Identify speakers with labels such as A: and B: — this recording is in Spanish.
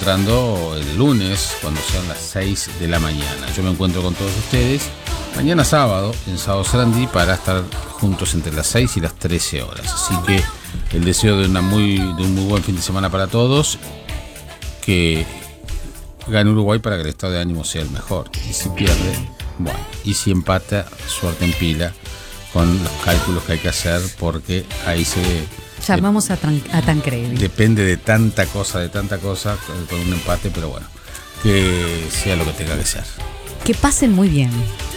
A: encontrando el lunes, cuando sean las 6 de la mañana. Yo me encuentro con todos ustedes mañana sábado en Sábado Sarandí para estar juntos entre las 6 y las 13 horas. Así que el deseo de un muy buen fin de semana para todos, que gane Uruguay para que el estado de ánimo sea el mejor. Y si pierde, bueno, y si empata, suerte en pila con los cálculos que hay que hacer, porque ahí se...
B: Llamamos a Tancredi.
A: Depende de tanta cosa, con un empate, pero bueno, que sea lo que tenga que ser.
B: Que pasen muy bien.